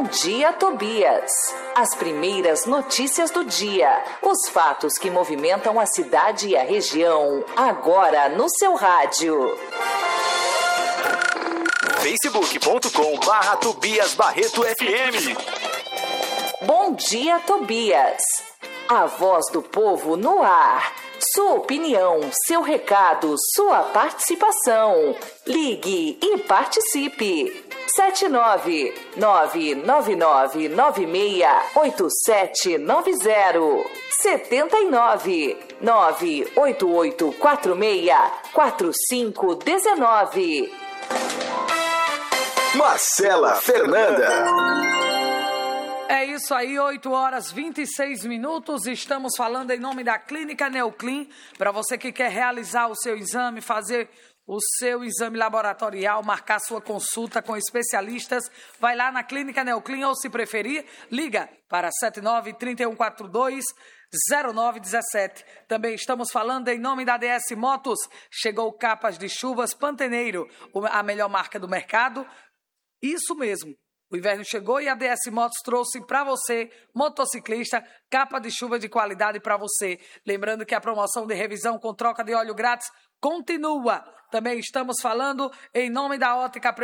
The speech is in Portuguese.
Dia Tobias. As primeiras notícias do dia. Os fatos que movimentam a cidade e a região. Agora no seu rádio. facebook.com/Tobias Barreto FM. Bom Dia Tobias. A voz do povo no ar. Sua opinião, seu recado, sua participação. Ligue e participe. 79-99996-8790. 79-98846-4519. Marcela Fernanda. É isso aí, 8h26. Estamos falando em nome da Clínica Neoclin. Para você que quer realizar o seu exame, fazer o seu exame laboratorial, marcar sua consulta com especialistas, vai lá na Clínica Neoclin ou, se preferir, liga para 79-3142-0917. Também estamos falando em nome da DS Motos. Chegou capas de chuvas Panteneiro, a melhor marca do mercado. Isso mesmo. O inverno chegou e a DS Motos trouxe para você, motociclista, capa de chuva de qualidade para você. Lembrando que a promoção de revisão com troca de óleo grátis continua. Também estamos falando em nome da Ótica